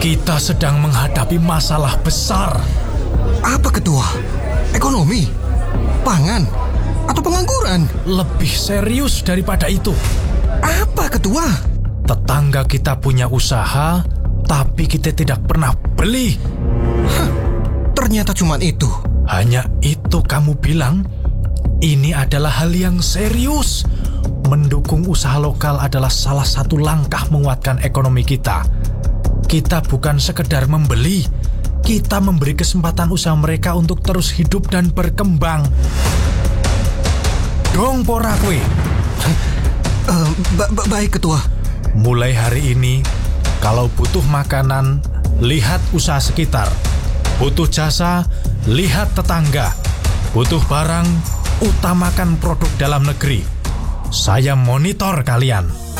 Kita sedang menghadapi masalah besar. Apa ketua? Ekonomi? Pangan? Atau pengangguran? Lebih serius daripada itu. Apa ketua? Tetangga kita punya usaha, tapi kita tidak pernah beli. Ternyata cuma itu. Hanya itu kamu bilang? Ini adalah hal yang serius. Mendukung usaha lokal adalah salah satu langkah menguatkan ekonomi kita. Kita bukan sekedar membeli, kita memberi kesempatan usaha mereka untuk terus hidup dan berkembang. Dong pora kue. Baik ketua. Mulai hari ini, kalau butuh makanan, lihat usaha sekitar. Butuh jasa, lihat tetangga. Butuh barang, utamakan produk dalam negeri. Saya monitor kalian.